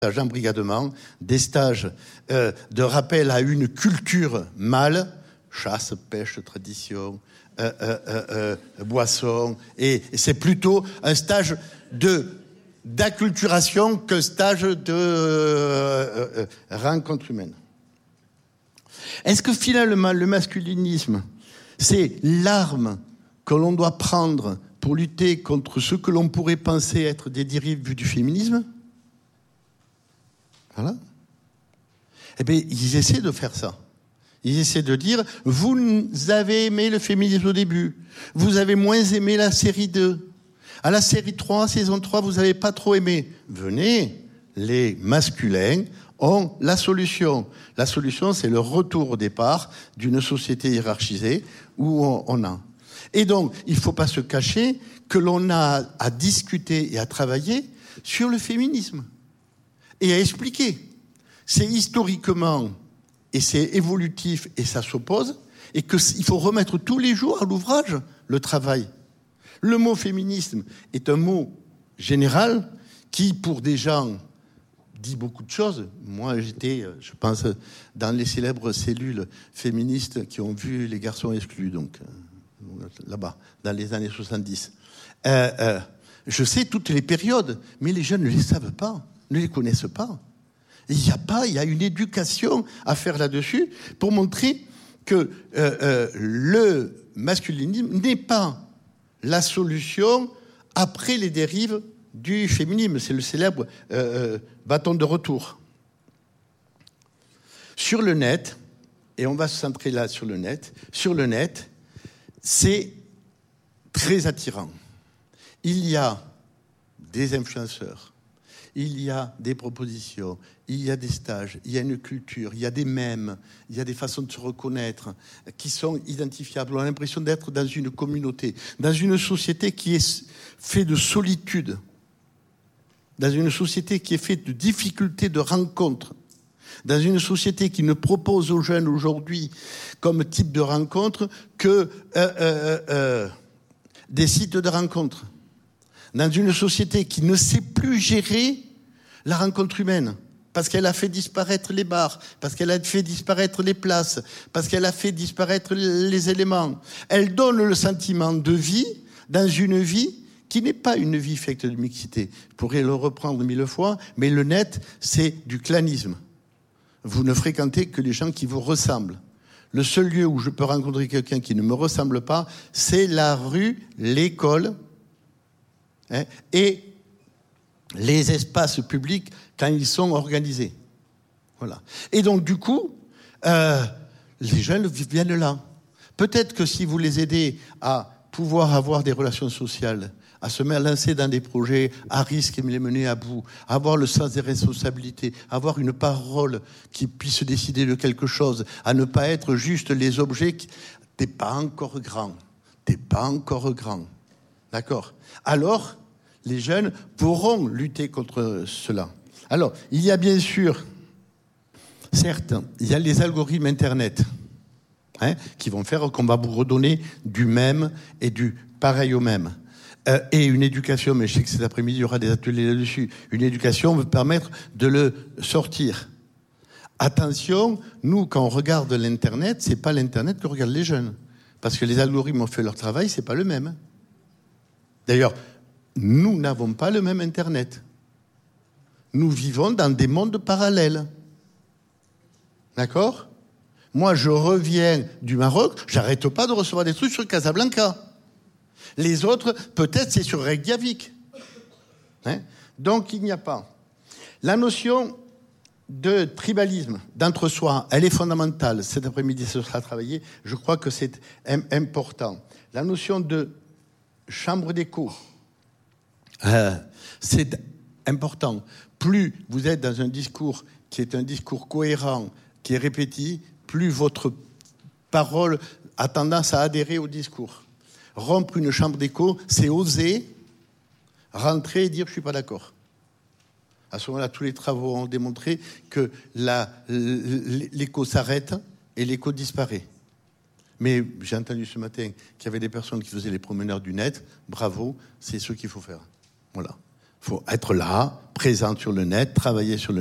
stages d'embrigadement, des stages de rappel à une culture mâle, chasse, pêche, tradition, boisson, et c'est plutôt un stage d'acculturation qu'un stage de rencontre humaine. Est-ce que finalement le masculinisme, c'est l'arme que l'on doit prendre pour lutter contre ce que l'on pourrait penser être des dérives du féminisme? Voilà. Eh bien, ils essaient de faire ça. Ils essaient de dire, vous avez aimé le féminisme au début, vous avez moins aimé la série 2. À la série 3, saison 3, vous n'avez pas trop aimé. Venez, les masculins ont la solution. La solution, c'est le retour au départ d'une société hiérarchisée où on a. Et donc, il ne faut pas se cacher que l'on a à discuter et à travailler sur le féminisme et à expliquer. C'est historiquement et c'est évolutif et ça s'oppose et qu'il faut remettre tous les jours à l'ouvrage le travail. Le mot féminisme est un mot général qui, pour des gens, dit beaucoup de choses. Moi, j'étais, je pense, dans les célèbres cellules féministes qui ont vu les garçons exclus, donc là-bas, dans les années 70. Je sais toutes les périodes, mais les jeunes ne les savent pas, ne les connaissent pas. Il y a une éducation à faire là-dessus pour montrer que le masculinisme n'est pas la solution après les dérives du féminisme. C'est le célèbre bâton de retour. Sur le net, et on va se centrer là sur le net, c'est très attirant. Il y a des influenceurs, il y a des propositions, il y a des stages, il y a une culture, il y a des mèmes, il y a des façons de se reconnaître qui sont identifiables. On a l'impression d'être dans une communauté, dans une société qui est faite de solitude, dans une société qui est faite de difficultés de rencontre, dans une société qui ne propose aux jeunes aujourd'hui comme type de rencontre que des sites de rencontre, dans une société qui ne sait plus gérer la rencontre humaine, parce qu'elle a fait disparaître les bars, parce qu'elle a fait disparaître les places, parce qu'elle a fait disparaître les éléments. Elle donne le sentiment de vie dans une vie qui n'est pas une vie faite de mixité. Je pourrais le reprendre 1000 fois, mais le net, c'est du clanisme. Vous ne fréquentez que les gens qui vous ressemblent. Le seul lieu où je peux rencontrer quelqu'un qui ne me ressemble pas, c'est la rue, l'école, et les espaces publics quand ils sont organisés. Voilà. Et donc, du coup, les jeunes viennent là. Peut-être que si vous les aidez à pouvoir avoir des relations sociales, à se lancer dans des projets à risque et les mener à bout, avoir le sens des responsabilités, avoir une parole qui puisse décider de quelque chose, à ne pas être juste les objets qui... T'es pas encore grand. D'accord? Alors, les jeunes pourront lutter contre cela. Alors, il y a bien sûr, certes, il y a les algorithmes Internet, qui vont faire qu'on va vous redonner du même et du pareil au même. Et une éducation, mais je sais que cet après-midi, il y aura des ateliers là-dessus. Une éducation va permettre de le sortir. Attention, nous, quand on regarde l'Internet, c'est pas l'Internet que regardent les jeunes. Parce que les algorithmes ont fait leur travail, c'est pas le même. D'ailleurs, nous n'avons pas le même Internet. Nous vivons dans des mondes parallèles. D'accord ? Moi, je reviens du Maroc, j'arrête pas de recevoir des trucs sur Casablanca. Les autres, peut-être, c'est sur Reykjavik. Donc, il n'y a pas. La notion de tribalisme, d'entre-soi, elle est fondamentale. Cet après-midi, ce sera travaillé. Je crois que c'est important. La notion de chambre d'écho, c'est important. Plus vous êtes dans un discours qui est un discours cohérent, qui est répété, plus votre parole a tendance à adhérer au discours. Rompre une chambre d'écho, c'est oser rentrer et dire « je ne suis pas d'accord ». À ce moment-là, tous les travaux ont démontré que l'écho s'arrête et l'écho disparaît. Mais j'ai entendu ce matin qu'il y avait des personnes qui faisaient les promeneurs du net. Bravo, c'est ce qu'il faut faire. Voilà. faut être là, présent sur le net, travailler sur le